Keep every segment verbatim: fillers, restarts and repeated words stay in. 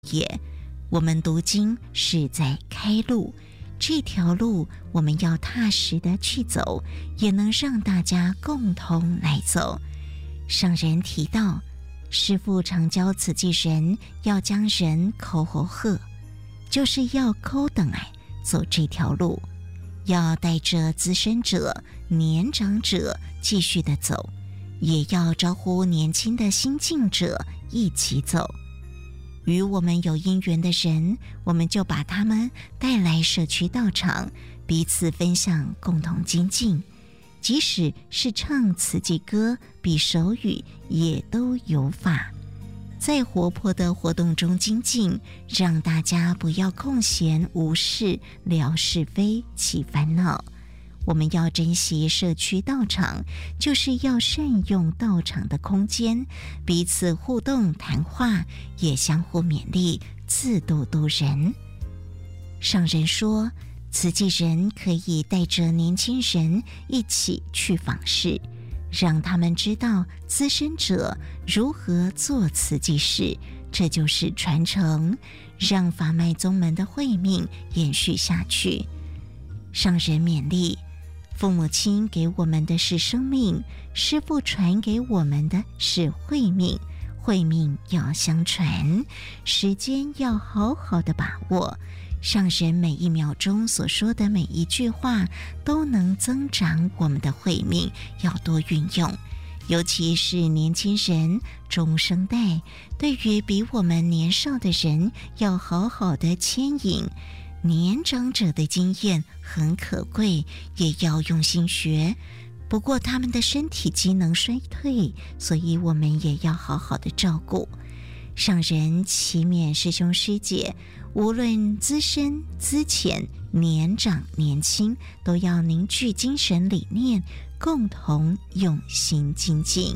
也。我们读经是在开路，这条路我们要踏实的去走，也能让大家共同来走。上人提到，师父常教慈济人要将人口吼喝，就是要口等来走这条路，要带着资深者、年长者继续的走，也要招呼年轻的新进者一起走。与我们有因缘的人，我们就把他们带来社区道场，彼此分享，共同精进。即使是唱慈济歌、比手语，也都有法。在活泼的活动中精进，让大家不要空闲无事聊是非、起烦恼。我们要珍惜社区道场，就是要善用道场的空间，彼此互动谈话，也相互勉励，自度度人。上人说，慈济人可以带着年轻人一起去访视，让他们知道资深者如何做慈济事，这就是传承，让法脉宗门的慧命延续下去。上人勉励，父母亲给我们的是生命，师父传给我们的是慧命，慧命要相传，时间要好好的把握。上人每一秒钟所说的每一句话，都能增长我们的慧命，要多运用。尤其是年轻人、中生代，对于比我们年少的人，要好好的牵引。年长者的经验很可贵，也要用心学。不过他们的身体机能衰退，所以我们也要好好的照顾。上人祈勉师兄师姐，无论资深资浅、年长年轻，都要凝聚精神理念，共同用心精进。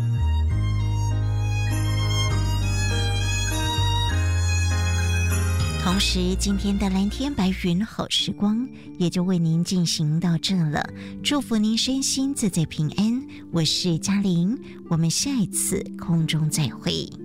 同时，今天的蓝天白云好时光也就为您进行到这了，祝福您身心自在平安。我是嘉玲，我们下一次空中再会。